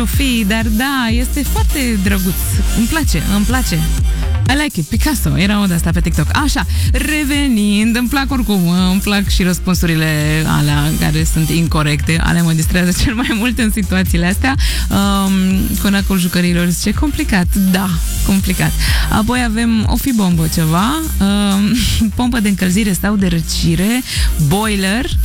fi, dar da, este foarte drăguț. Îmi place. I like it. Picasso, era o de asta pe TikTok. Așa, revenind, îmi plac oricum, îmi plac și răspunsurile alea care sunt incorrecte, alea mă distrează cel mai mult în situațiile astea. Conacul jucăriilor zice, complicat, da, complicat. Apoi avem o fi bombă ceva, pompă de încălzire sau de răcire, boiler,